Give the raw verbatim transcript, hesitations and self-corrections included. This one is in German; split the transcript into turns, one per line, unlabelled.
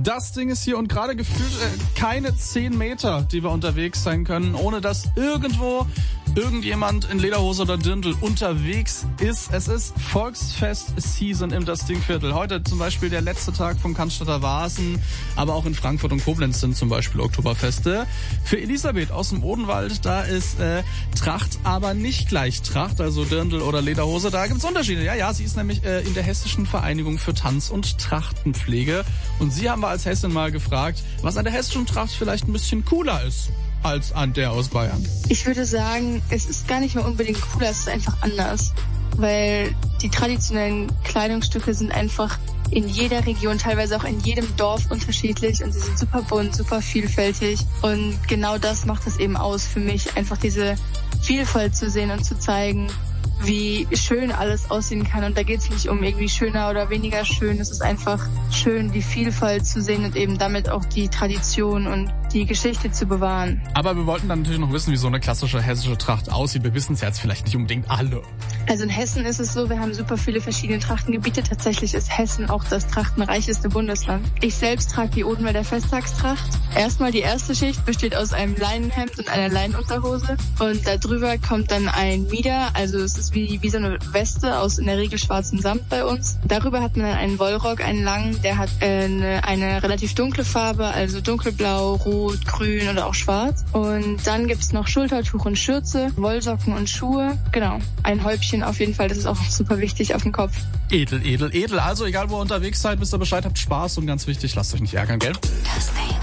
Das Ding ist hier und gerade gefühlt äh, keine zehn Meter, die wir unterwegs sein können, ohne dass irgendwo irgendjemand in Lederhose oder Dirndl unterwegs ist. Es ist Volksfest-Season im Das Ding-Viertel. Heute zum Beispiel der letzte Tag vom Cannstatter Vasen, aber auch in Frankfurt und Koblenz sind zum Beispiel Oktoberfeste. Für Elisabeth aus dem Odenwald, da ist äh, Tracht, aber nicht gleich Tracht, also Dirndl oder Lederhose. Da gibt's Unterschiede. Ja, ja, sie ist nämlich äh, in der Hessischen Vereinigung für Tanz- und Trachtenpflege. Und sie haben wir als Hessin mal gefragt, was an der hessischen Tracht vielleicht ein bisschen cooler ist als an der aus Bayern.
Ich würde sagen, es ist gar nicht mehr unbedingt cooler, es ist einfach anders. Weil die traditionellen Kleidungsstücke sind einfach in jeder Region, teilweise auch in jedem Dorf unterschiedlich und sie sind super bunt, super vielfältig. Und genau das macht es eben aus für mich, einfach diese Vielfalt zu sehen und zu zeigen, wie schön alles aussehen kann. Und da geht es nicht um irgendwie schöner oder weniger schön. Es ist einfach schön, die Vielfalt zu sehen und eben damit auch die Tradition und die Geschichte zu bewahren.
Aber wir wollten dann natürlich noch wissen, wie so eine klassische hessische Tracht aussieht. Wir wissen es ja jetzt vielleicht nicht unbedingt alle.
Also in Hessen ist es so, wir haben super viele verschiedene Trachtengebiete. Tatsächlich ist Hessen auch das trachtenreichste Bundesland. Ich selbst trage die Odenwälder Festtagstracht. Erstmal die erste Schicht besteht aus einem Leinenhemd und einer Leinenunterhose. Und darüber kommt dann ein Mieder, also es ist wie, wie so eine Weste aus in der Regel schwarzem Samt bei uns. Darüber hat man dann einen Wollrock, einen langen, der hat äh, eine, eine relativ dunkle Farbe, also dunkelblau, rot, grün oder auch schwarz. Und dann gibt's noch Schultertuch und Schürze, Wollsocken und Schuhe. Genau, ein Häubchen auf jeden Fall, das ist auch super wichtig auf dem Kopf.
Edel, edel, edel. Also egal, wo ihr unterwegs seid, wisst ihr Bescheid, habt Spaß und ganz wichtig, lasst euch nicht ärgern, gell?
Das Ding.